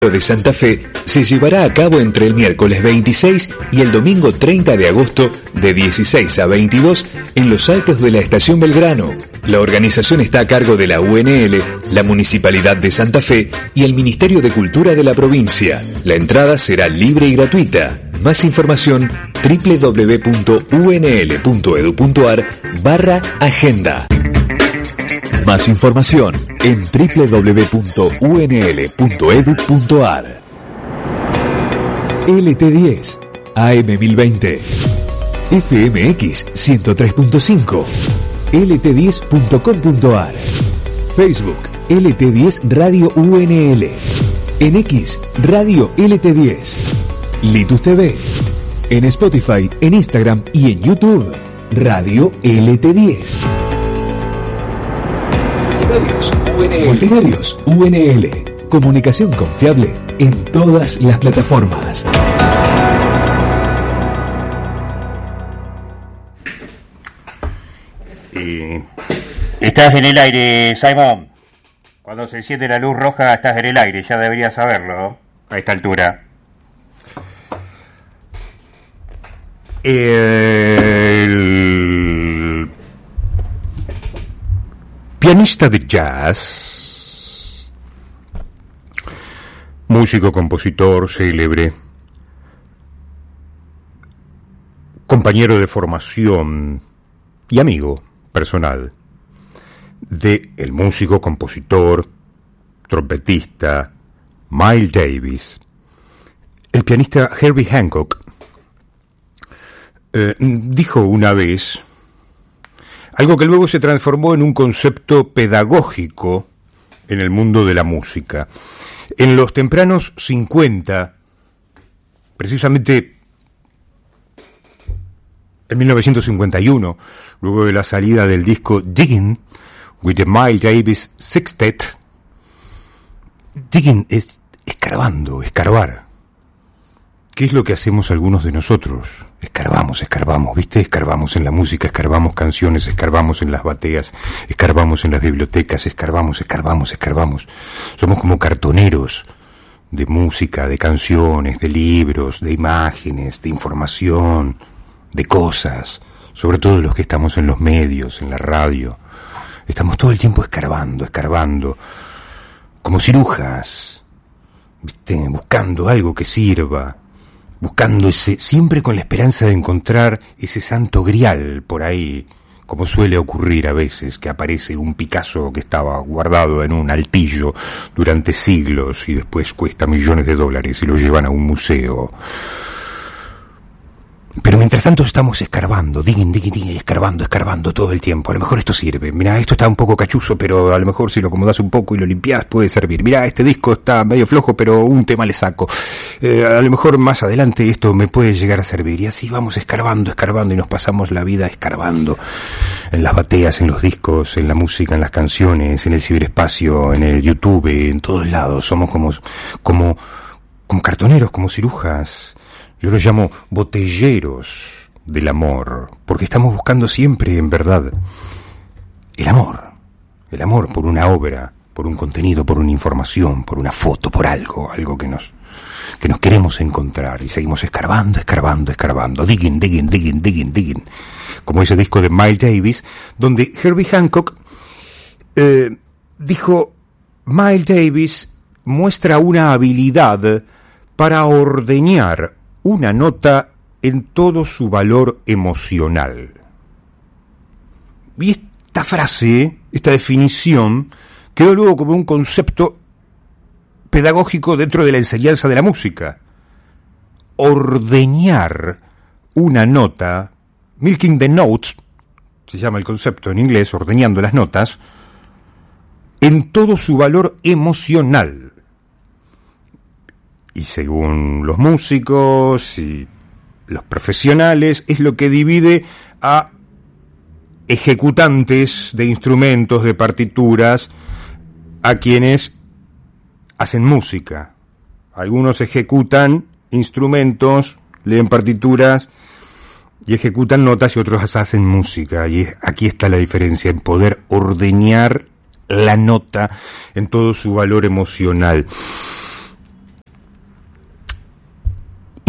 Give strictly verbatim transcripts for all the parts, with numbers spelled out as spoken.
de Santa Fe se llevará a cabo entre el miércoles veintiséis y el domingo treinta de agosto de dieciséis a veintidós en los altos de la Estación Belgrano. La organización está a cargo de la U N L, la Municipalidad de Santa Fe y el Ministerio de Cultura de la provincia. La entrada será libre y gratuita. Más información doble u doble u doble u punto u n l punto e d u punto a r barra agenda. Más información en doble u doble u doble u punto u n l punto e d u punto a r. L T diez, A M mil veinte, F M X ciento tres punto cinco, L T diez punto com punto a r, Facebook L T diez Radio U N L, en X Radio L T diez, Litus T V, en Spotify, en Instagram y en YouTube Radio L T diez. Multimedios U N L. Multimedios U N L. Comunicación confiable en todas las plataformas. Eh, estás en el aire, Simon. Cuando se enciende la luz roja, estás en el aire. Ya deberías saberlo a esta altura. El pianista de jazz, músico, compositor, célebre, compañero de formación y amigo personal de el músico, compositor, trompetista Miles Davis, el pianista Herbie Hancock, eh, dijo una vez algo que luego se transformó en un concepto pedagógico en el mundo de la música. En los tempranos cincuenta, precisamente en mil novecientos cincuenta y uno, luego de la salida del disco Diggin' with the Miles Davis Sextet, digging es escarbando, escarbar. ¿Qué es lo que hacemos algunos de nosotros? Escarbamos, escarbamos, ¿viste? Escarbamos en la música, escarbamos canciones, escarbamos en las bateas, escarbamos en las bibliotecas, escarbamos, escarbamos, escarbamos. Somos como cartoneros de música, de canciones, de libros, de imágenes, de información, de cosas, sobre todo los que estamos en los medios, en la radio. Estamos todo el tiempo escarbando, escarbando, como cirujas, ¿viste? Buscando algo que sirva, buscando ese, siempre con la esperanza de encontrar ese santo grial por ahí, como suele ocurrir a veces, que aparece un Picasso que estaba guardado en un altillo durante siglos y después cuesta millones de dólares y lo llevan a un museo. Pero mientras tanto estamos escarbando, digging, digging, digging, escarbando, escarbando todo el tiempo. A lo mejor esto sirve. Mirá, esto está un poco cachuzo, pero a lo mejor si lo acomodás un poco y lo limpiás puede servir. Mirá, este disco está medio flojo, pero un tema le saco. Eh, a lo mejor más adelante esto me puede llegar a servir. Y así vamos escarbando, escarbando y nos pasamos la vida escarbando. En las bateas, en los discos, en la música, en las canciones, en el ciberespacio, en el YouTube, en todos lados. Somos como, como, como cartoneros, como cirujas. Yo los llamo botelleros del amor, porque estamos buscando siempre, en verdad, el amor. El amor por una obra, por un contenido, por una información, por una foto, por algo, algo que nos, que nos queremos encontrar. Y seguimos escarbando, escarbando, escarbando, digging, digging, digging, digging, digging. Como ese disco de Miles Davis, donde Herbie Hancock eh, dijo, Miles Davis muestra una habilidad para ordeñar una nota en todo su valor emocional. Y esta frase, esta definición, quedó luego como un concepto pedagógico dentro de la enseñanza de la música. Ordeñar una nota, milking the notes, se llama el concepto en inglés, ordeñando las notas, en todo su valor emocional. Y según los músicos y los profesionales, es lo que divide a ejecutantes de instrumentos, de partituras, a quienes hacen música. Algunos ejecutan instrumentos, leen partituras y ejecutan notas, y otros hacen música. Y aquí está la diferencia, en poder ordeñar la nota en todo su valor emocional.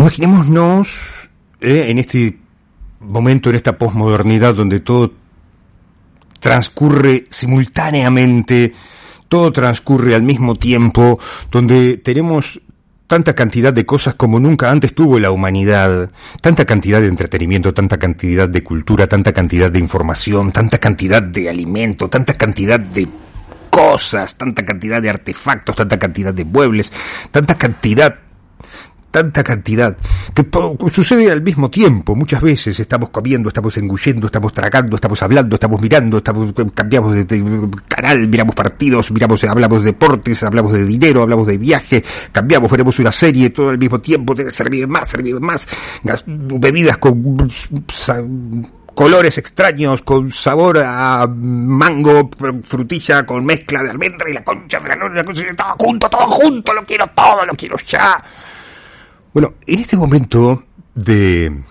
Imaginémonos eh, en este momento, en esta posmodernidad donde todo transcurre simultáneamente, todo transcurre al mismo tiempo, donde tenemos tanta cantidad de cosas como nunca antes tuvo la humanidad, tanta cantidad de entretenimiento, tanta cantidad de cultura, tanta cantidad de información, tanta cantidad de alimento, tanta cantidad de cosas, tanta cantidad de artefactos, tanta cantidad de muebles, tanta cantidad, tanta cantidad, que sucede al mismo tiempo. Muchas veces estamos comiendo, estamos engullendo, estamos tragando, estamos hablando, estamos mirando, estamos cambiamos de, de canal, miramos partidos, miramos, hablamos de deportes, hablamos de dinero, hablamos de viaje, cambiamos, veremos una serie, todo al mismo tiempo, servir más, servir más, bebidas con colores extraños, con sabor a mango, frutilla con mezcla de almendra y la concha de la luna, todo junto, todo junto, lo quiero todo, lo quiero ya. Bueno, en este momento de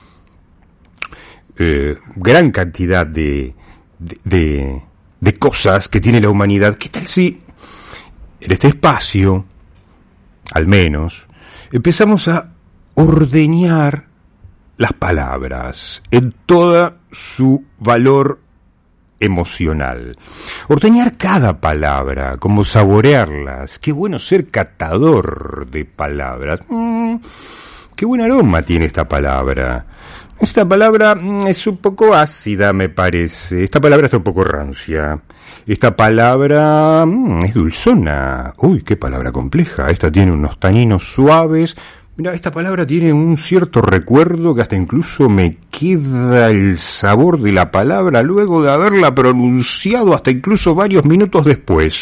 eh, gran cantidad de, de, de, de cosas que tiene la humanidad, ¿qué tal si en este espacio, al menos, empezamos a ordeñar las palabras en toda su valor emocional? Ordeñar cada palabra, como saborearlas. Qué bueno ser catador de palabras. Mm, qué buen aroma tiene esta palabra. Esta palabra mm, es un poco ácida, me parece. Esta palabra está un poco rancia. Esta palabra mm, es dulzona. Uy, qué palabra compleja. Esta tiene unos taninos suaves. Mira, esta palabra tiene un cierto recuerdo que hasta incluso me queda el sabor de la palabra luego de haberla pronunciado hasta incluso varios minutos después.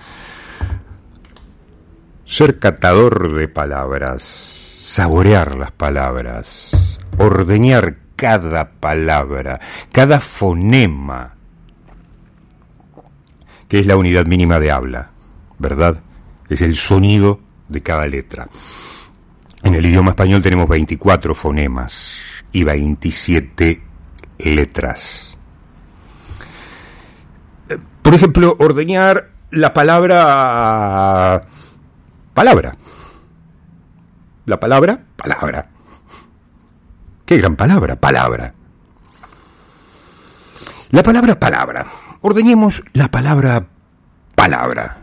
Ser catador de palabras, saborear las palabras, ordeñar cada palabra, cada fonema, que es la unidad mínima de habla, ¿verdad? Es el sonido de cada letra. En el idioma español tenemos veinticuatro fonemas y veintisiete letras. Por ejemplo, ordeñar la palabra palabra. La palabra palabra. Qué gran palabra, palabra. La palabra palabra. Ordeñemos la palabra palabra.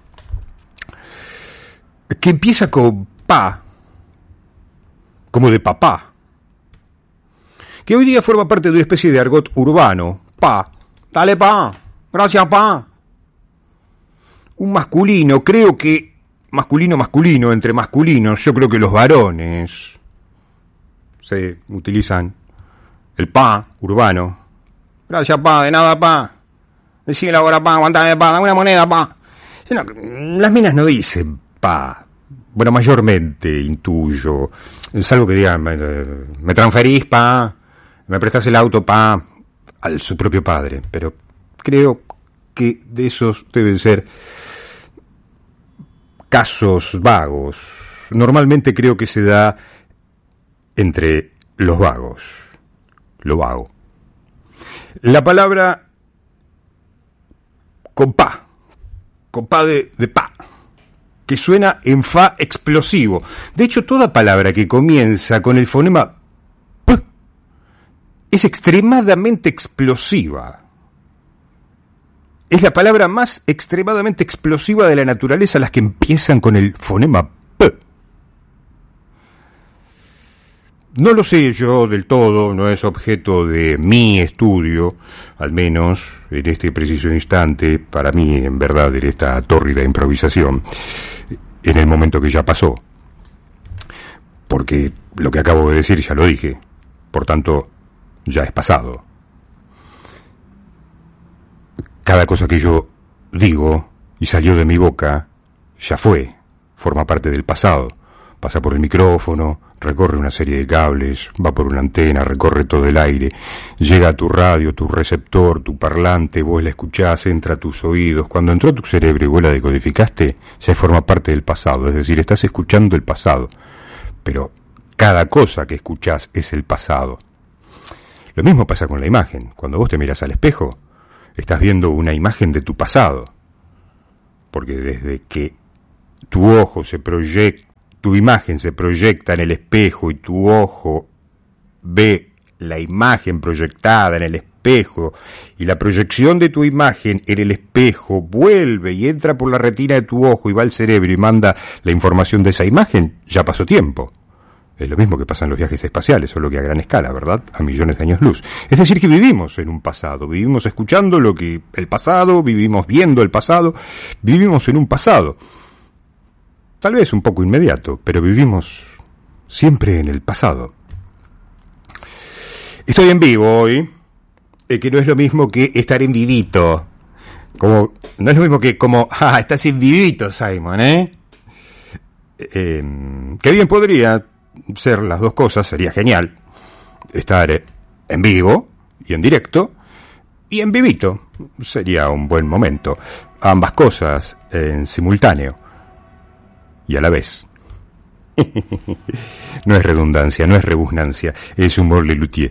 Que empieza con pa, como de papá, que hoy día forma parte de una especie de argot urbano. Pa, dale pa, gracias pa. Un masculino, creo que masculino masculino, entre masculinos, yo creo que los varones se utilizan el pa urbano. Gracias pa, de nada pa. Decíle ahora pa, aguantame pa, dame una moneda pa. Las minas no dicen pa. Bueno, mayormente intuyo, salvo que digan, me, me transferís, pa, me prestás el auto, pa, a su propio padre, pero creo que de esos deben ser casos vagos. Normalmente creo que se da entre los vagos, lo vago. La palabra con pa, con pa de, de pa, que suena en fa explosivo. De hecho, toda palabra que comienza con el fonema p es extremadamente explosiva. Es la palabra más extremadamente explosiva de la naturaleza, las que empiezan con el fonema p. No lo sé yo del todo, no es objeto de mi estudio, al menos en este preciso instante, para mí, en verdad, en esta tórrida improvisación, en el momento que ya pasó. Porque lo que acabo de decir ya lo dije, por tanto, ya es pasado. Cada cosa que yo digo y salió de mi boca, ya fue, forma parte del pasado. Pasa por el micrófono, recorre una serie de cables, va por una antena, recorre todo el aire, llega a tu radio, tu receptor, tu parlante, vos la escuchás, entra a tus oídos. Cuando entró a tu cerebro y vos la decodificaste, ya forma parte del pasado, es decir, estás escuchando el pasado. Pero cada cosa que escuchás es el pasado. Lo mismo pasa con la imagen. Cuando vos te mirás al espejo, estás viendo una imagen de tu pasado. Porque desde que tu ojo se proyecta tu imagen se proyecta en el espejo y tu ojo ve la imagen proyectada en el espejo y la proyección de tu imagen en el espejo vuelve y entra por la retina de tu ojo y va al cerebro y manda la información de esa imagen, ya pasó tiempo. Es lo mismo que pasa en los viajes espaciales, solo que a gran escala, ¿verdad? A millones de años luz. Es decir, que vivimos en un pasado, vivimos escuchando lo que el pasado, vivimos viendo el pasado, vivimos en un pasado. Tal vez un poco inmediato, pero vivimos siempre en el pasado. Estoy en vivo hoy, eh, que no es lo mismo que estar en vivito. Como, no es lo mismo que como, ah, estás en vivito, Simon, ¿eh? eh que bien podría ser las dos cosas, sería genial. Estar en vivo y en directo, y en vivito sería un buen momento. Ambas cosas en simultáneo y a la vez. No es redundancia, no es rebusnancia, es humor Lelutier.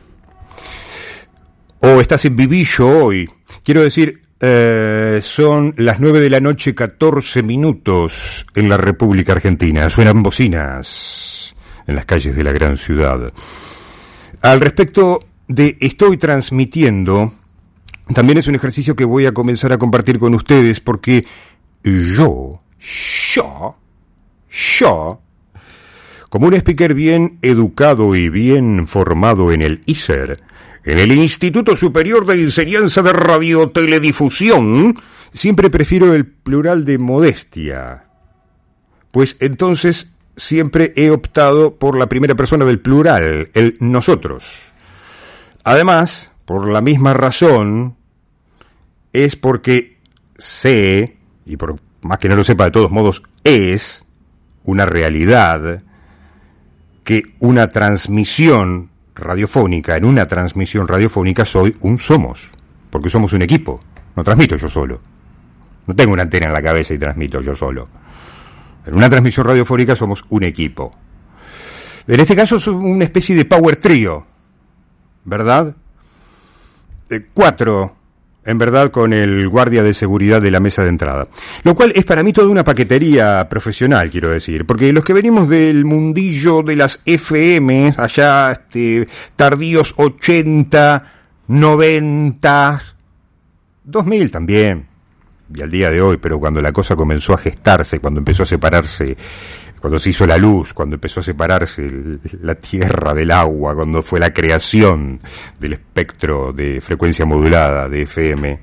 O estás en vivillo hoy. Quiero decir, eh, son las nueve de la noche, catorce minutos en la República Argentina. Suenan bocinas en las calles de la gran ciudad. Al respecto de estoy transmitiendo, también es un ejercicio que voy a comenzar a compartir con ustedes porque yo, yo, yo, como un speaker bien educado y bien formado en el I S E R, en el Instituto Superior de Enseñanza de Radioteledifusión, siempre prefiero el plural de modestia, pues entonces siempre he optado por la primera persona del plural, el nosotros. Además, por la misma razón, es porque sé, y por más que no lo sepa de todos modos, es una realidad que una transmisión radiofónica, en una transmisión radiofónica soy un somos, porque somos un equipo, no transmito yo solo, no tengo una antena en la cabeza y transmito yo solo. En una transmisión radiofónica somos un equipo. En este caso es una especie de power trío, ¿verdad? Eh, cuatro, en verdad, con el guardia de seguridad de la mesa de entrada. Lo cual es para mí toda una paquetería profesional, quiero decir, porque los que venimos del mundillo de las F M, allá este, tardíos ochenta, noventa, dos mil también, y al día de hoy, pero cuando la cosa comenzó a gestarse, cuando empezó a separarse, cuando se hizo la luz, cuando empezó a separarse el, la tierra del agua, cuando fue la creación del espectro de frecuencia modulada de F M,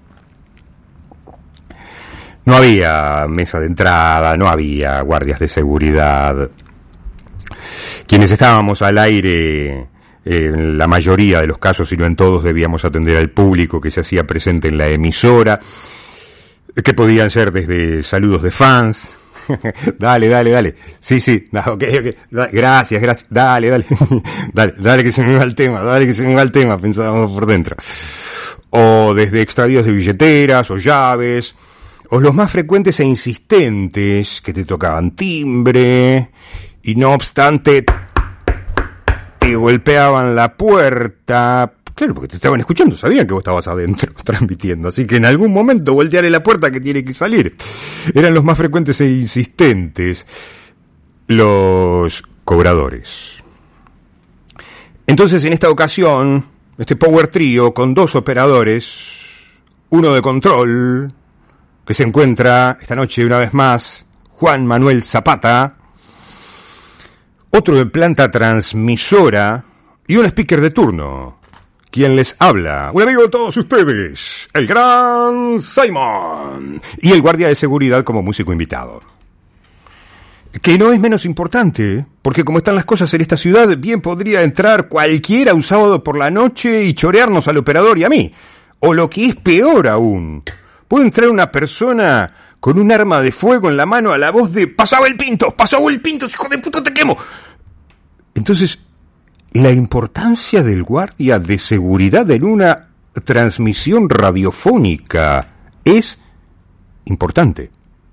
no había mesa de entrada, no había guardias de seguridad. Quienes estábamos al aire, en la mayoría de los casos, y no en todos, debíamos atender al público que se hacía presente en la emisora, que podían ser desde saludos de fans. Dale, dale, dale. Sí, sí, no, okay, okay. Da, gracias, gracias. Dale, dale. Dale, dale que se me va el tema, dale que se me va el tema, pensábamos por dentro. O desde extravíos de billeteras o llaves, o los más frecuentes e insistentes que te tocaban timbre y no obstante te golpeaban la puerta. Claro, porque te estaban escuchando, sabían que vos estabas adentro transmitiendo, así que en algún momento voltearé la puerta que tiene que salir. Eran los más frecuentes e insistentes, los cobradores. Entonces, en esta ocasión, este Power Trio con dos operadores, uno de control, que se encuentra esta noche una vez más, Juan Manuel Zapata, otro de planta transmisora y un speaker de turno. ¿Quién les habla? Un amigo de todos ustedes, el gran Simon, y el guardia de seguridad como músico invitado. Que no es menos importante, porque como están las cosas en esta ciudad, bien podría entrar cualquiera un sábado por la noche y chorearnos al operador y a mí. O lo que es peor aún, puede entrar una persona con un arma de fuego en la mano a la voz de ¡pasaba el pinto! ¡Pasaba el pinto! ¡Hijo de puta, te quemo! Entonces, la importancia del guardia de seguridad en una transmisión radiofónica es importante.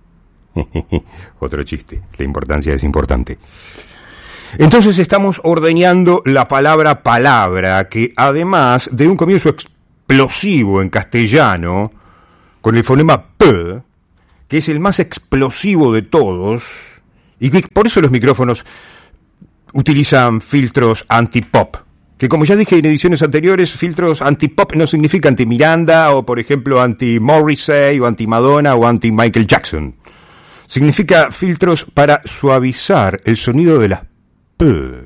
Otro chiste, la importancia es importante. Entonces estamos ordeñando la palabra palabra, que además de un comienzo explosivo en castellano, con el fonema P, que es el más explosivo de todos, Y que por eso los micrófonos utilizan filtros anti-pop. Que como ya dije en ediciones anteriores, filtros anti-pop no significa anti-Miranda o, por ejemplo, anti-Morrissey o anti-Madonna o anti-Michael Jackson. Significa filtros para suavizar el sonido de las P.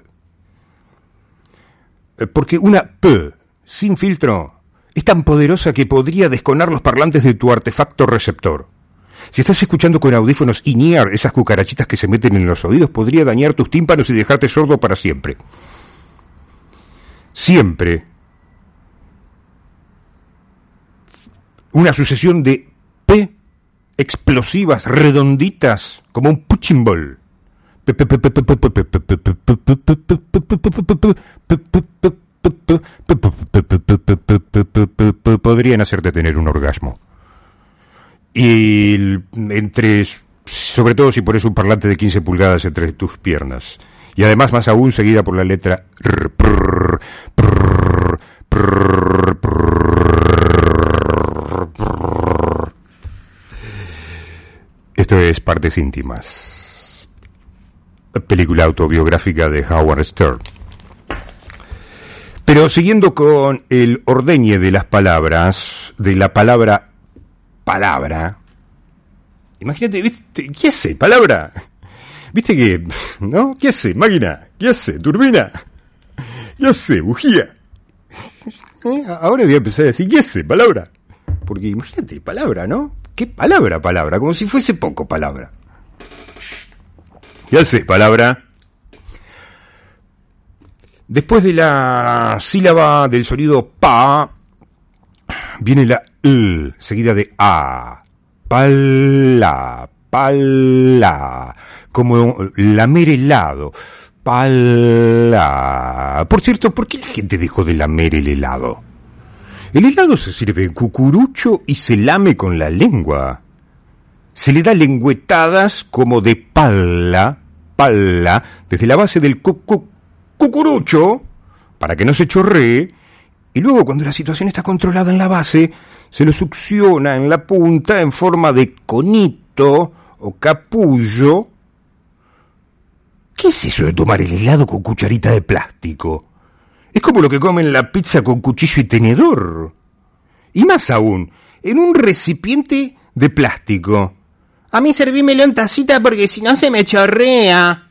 Porque una P sin filtro es tan poderosa que podría desconar los parlantes de tu artefacto receptor. Si estás escuchando con audífonos in-ear, esas cucarachitas que se meten en los oídos, podría dañar tus tímpanos y dejarte sordo para siempre. Siempre una sucesión de P explosivas, redonditas, como un punching ball. Podrían hacerte tener un orgasmo. Y entre, sobre todo si pones un parlante de quince pulgadas entre tus piernas. Y además, más aún, seguida por la letra R. Prr, prr, prr, prr, prr. Esto es Partes Íntimas, película autobiográfica de Howard Stern. Pero siguiendo con el ordeñe de las palabras, de la palabra palabra, imagínate, ¿viste? ¿Qué hace palabra? ¿Viste que, no? ¿Qué hace máquina? ¿Qué hace turbina? ¿Qué hace bujía? ¿Eh? Ahora voy a empezar a decir, ¿qué hace palabra? Porque imagínate, palabra, ¿no? ¿Qué palabra, palabra? Como si fuese poco palabra. ¿Qué hace palabra? Después de la sílaba del sonido pa, viene la l, seguida de a. Pala, pala, como lamer helado. Pala. Por cierto, ¿por qué la gente dejó de lamer el helado? El helado se sirve en cucurucho y se lame con la lengua. Se le da lengüetadas como de pala, pala, desde la base del cu- cu- cucurucho, para que no se chorree, y luego cuando la situación está controlada en la base, se lo succiona en la punta en forma de conito o capullo. ¿Qué es eso de tomar el helado con cucharita de plástico? Es como lo que comen la pizza con cuchillo y tenedor. Y más aún, en un recipiente de plástico. A mí servímelo en tacita porque si no se me chorrea.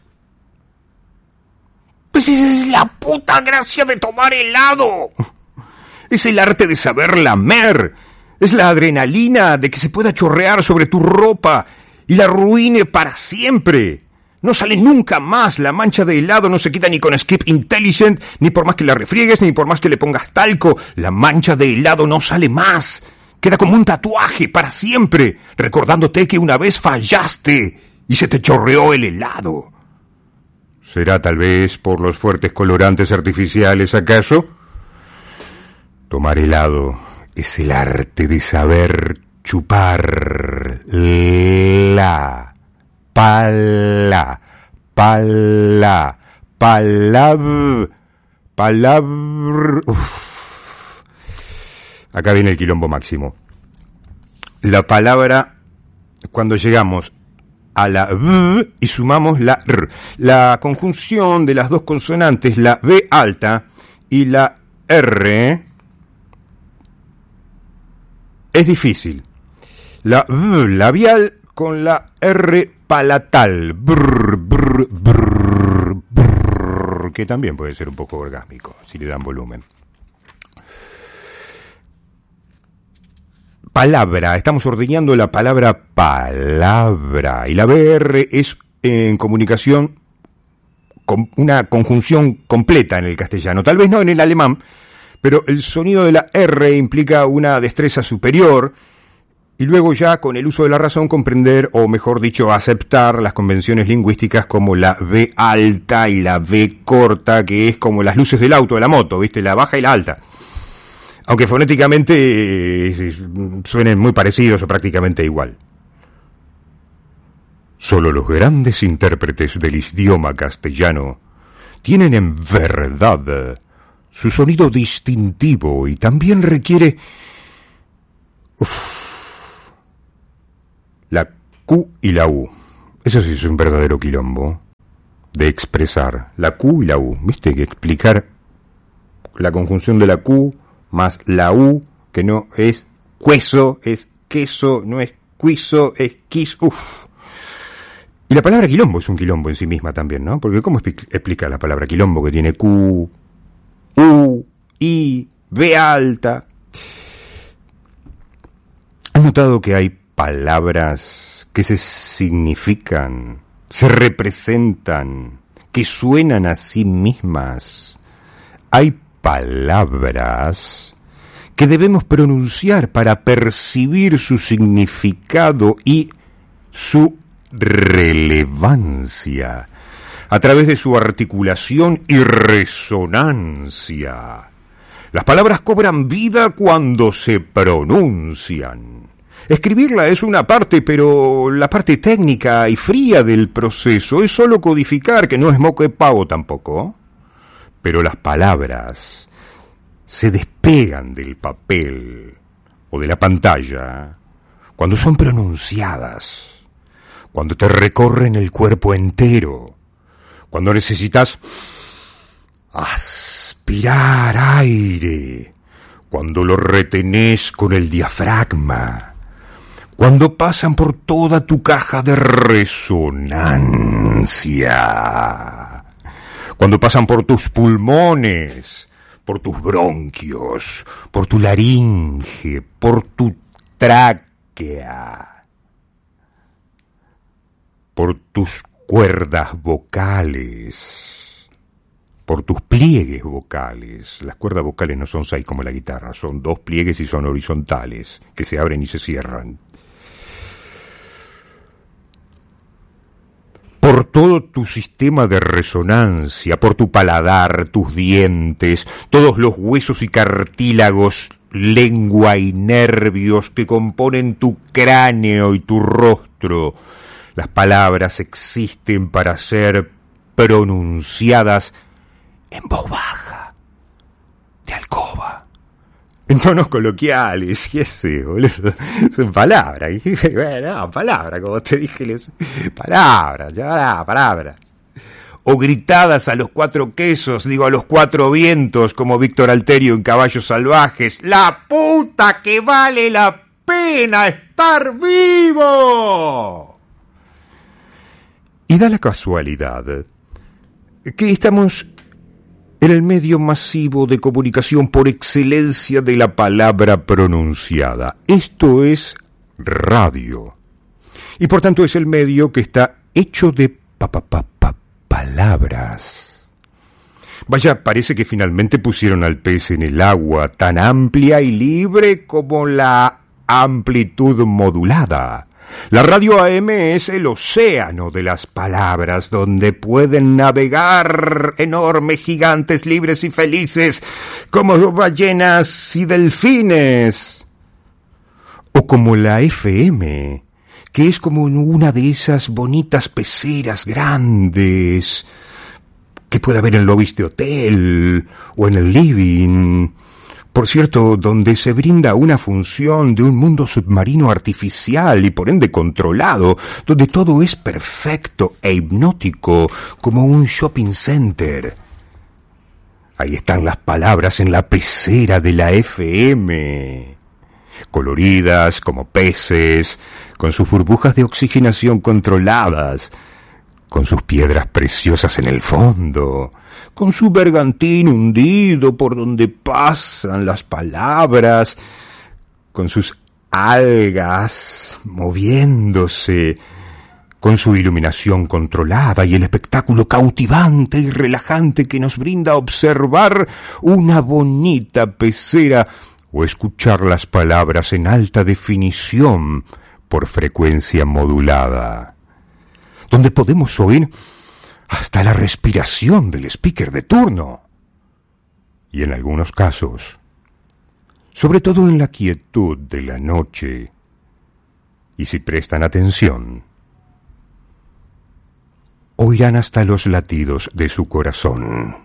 Pues esa es la puta gracia de tomar helado. Es el arte de saber lamer. Es la adrenalina de que se pueda chorrear sobre tu ropa y la arruine para siempre. No sale nunca más, la mancha de helado no se quita ni con Skip Intelligent, ni por más que la refriegues, ni por más que le pongas talco. La mancha de helado no sale más. Queda como un tatuaje para siempre, recordándote que una vez fallaste y se te chorreó el helado. ¿Será tal vez por los fuertes colorantes artificiales, acaso? Tomar helado es el arte de saber chupar la... Pala, pala, palab, palabr. Uf. Acá viene el quilombo máximo. La palabra, cuando llegamos a la b y sumamos la r, la conjunción de las dos consonantes, la b alta y la r, es difícil. La b labial con la r palatal, brr, brr, brr, brr, que también puede ser un poco orgásmico si le dan volumen. Palabra, estamos ordeñando la palabra palabra, y la B R es en comunicación con una conjunción completa en el castellano, tal vez no en el alemán, pero el sonido de la R implica una destreza superior. Y luego ya con el uso de la razón comprender, o mejor dicho, aceptar las convenciones lingüísticas como la B alta y la B corta, que es como las luces del auto, de la moto, ¿viste? La baja y la alta. Aunque fonéticamente eh, suenen muy parecidos o prácticamente igual. Solo los grandes intérpretes del idioma castellano tienen en verdad su sonido distintivo y también requiere... Uf, la Q y la U. Eso sí es un verdadero quilombo de expresar la Q y la U. ¿Viste? Que explicar la conjunción de la Q más la U, que no es cueso, es queso, no es cuiso, es quis. Uf. Y la palabra quilombo es un quilombo en sí misma también, ¿no? Porque ¿cómo explica la palabra quilombo que tiene Q, U, I, B alta? ¿Has notado que hay palabras que se significan, se representan, que suenan a sí mismas? Hay palabras que debemos pronunciar para percibir su significado y su relevancia a través de su articulación y resonancia. Las palabras cobran vida cuando se pronuncian. Escribirla es una parte, pero la parte técnica y fría del proceso es solo codificar, que no es moco de pavo tampoco. Pero las palabras se despegan del papel o de la pantalla cuando son pronunciadas, cuando te recorren el cuerpo entero, cuando necesitas aspirar aire, cuando lo retenés con el diafragma, cuando pasan por toda tu caja de resonancia, cuando pasan por tus pulmones, por tus bronquios, por tu laringe, por tu tráquea, por tus cuerdas vocales, por tus pliegues vocales. Las cuerdas vocales no son seis como la guitarra, son dos pliegues y son horizontales, que se abren y se cierran. Por todo tu sistema de resonancia, por tu paladar, tus dientes, todos los huesos y cartílagos, lengua y nervios que componen tu cráneo y tu rostro. Las palabras existen para ser pronunciadas en voz baja, de alcoba, en tonos coloquiales, y ese, boludo, son palabras, bueno, palabras, como te dije, les... palabras, ya, palabras, o gritadas a los cuatro quesos, digo, a los cuatro vientos, como Víctor Alterio en Caballos Salvajes, ¡la puta que vale la pena estar vivo! Y da la casualidad que estamos en el medio masivo de comunicación por excelencia de la palabra pronunciada. Esto es radio. Y por tanto es el medio que está hecho de pa, pa, pa, pa, palabras. Vaya, parece que finalmente pusieron al pez en el agua, tan amplia y libre como la amplitud modulada. La radio A M es el océano de las palabras, donde pueden navegar enormes gigantes libres y felices, como ballenas y delfines. O como la F M, que es como una de esas bonitas peceras grandes que puede haber en el lobby de hotel o en el living. Por cierto, donde se brinda una función de un mundo submarino artificial y por ende controlado, donde todo es perfecto e hipnótico, como un shopping center. Ahí están las palabras en la pecera de la F M, coloridas como peces, con sus burbujas de oxigenación controladas, con sus piedras preciosas en el fondo, con su bergantín hundido por donde pasan las palabras, con sus algas moviéndose, con su iluminación controlada y el espectáculo cautivante y relajante que nos brinda observar una bonita pecera o escuchar las palabras en alta definición por frecuencia modulada, donde podemos oír hasta la respiración del speaker de turno. Y en algunos casos, sobre todo en la quietud de la noche, y si prestan atención, oirán hasta los latidos de su corazón.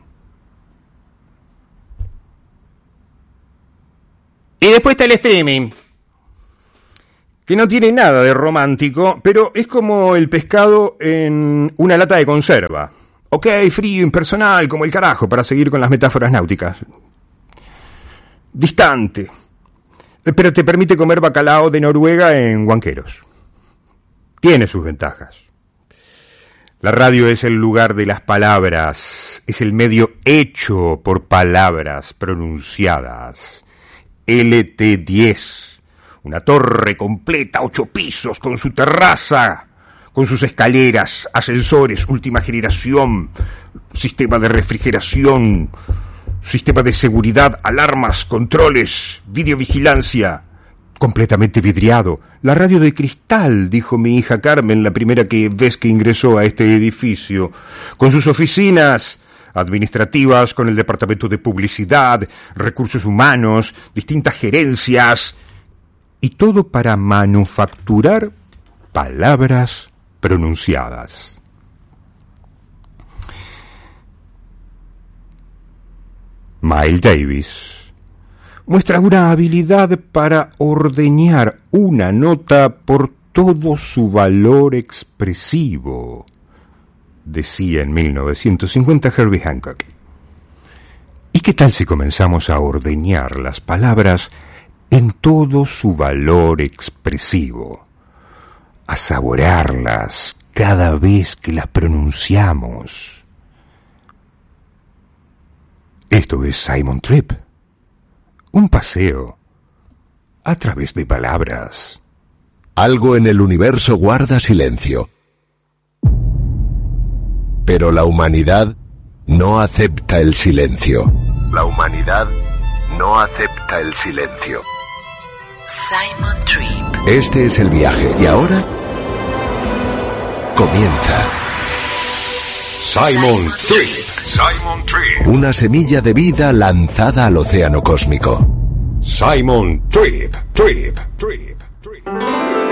Y después está el streaming, que no tiene nada de romántico, pero es como el pescado en una lata de conserva. Ok, frío, impersonal, como el carajo, para seguir con las metáforas náuticas. Distante, pero te permite comer bacalao de Noruega en Huanqueros. Tiene sus ventajas. La radio es el lugar de las palabras, es el medio hecho por palabras pronunciadas. L T diez, una torre completa, ocho pisos, con su terraza, con sus escaleras, ascensores, última generación, sistema de refrigeración, sistema de seguridad, alarmas, controles, videovigilancia, completamente vidriado. La radio de cristal, dijo mi hija Carmen la primera que vez que ingresó a este edificio, con sus oficinas administrativas, con el departamento de publicidad, recursos humanos, distintas gerencias, y todo para manufacturar palabras pronunciadas. Miles Davis muestra una habilidad para ordeñar una nota por todo su valor expresivo, decía en mil novecientos cincuenta Herbie Hancock. ¿Y qué tal si comenzamos a ordeñar las palabras en todo su valor expresivo, a saborearlas cada vez que las pronunciamos? Esto es Simon Trip, un paseo a través de palabras. Algo en el universo guarda silencio, pero la humanidad no acepta el silencio. La humanidad no acepta el silencio. Simon Trip. Este es el viaje y ahora comienza Simon Trip. Simon Trip. Una semilla de vida lanzada al océano cósmico. Simon Trip, Trip, Trip, Trip.